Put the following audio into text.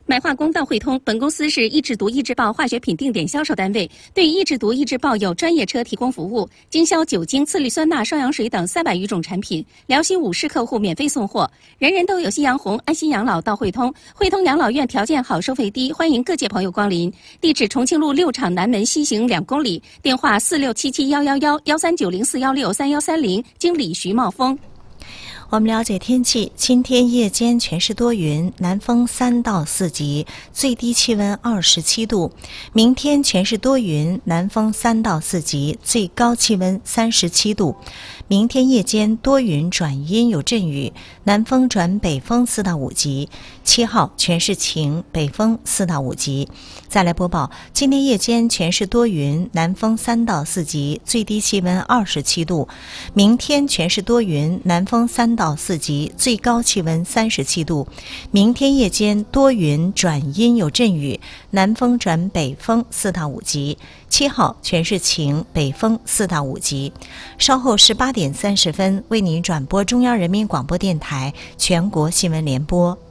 买化工到汇通，本公司是益智毒益智豹化学品定点销售单位，对益智毒益智豹有专业车提供服务，经销酒精、次氯酸钠、双氧水等300余种产品，辽西5市客户免费送货。人人都有夕阳红，安心养老到汇通。汇通养老院条件好，收费低，欢迎各界朋友光临。地址：重庆路6厂南门西行2公里，电话467711139041633130，经理徐茂峰。 我们了解天气，今天夜间全市多云，南风3到4级，最低气温27度。明天全市多云，南风3到4级，最高气温37度。明天夜间多云转阴有阵雨，南风转北风4到5级。7号全市晴，北风4到5级。再来播报，今天夜间全市多云，南风3到4级，最低气温27度。明天全市多云，南风3到4级，最高气温37度。明天夜间多云转阴有阵雨，南风转北风4到5级。7号全市晴，北风4到5级。稍后18点30分为您转播中央人民广播电台全国新闻联播。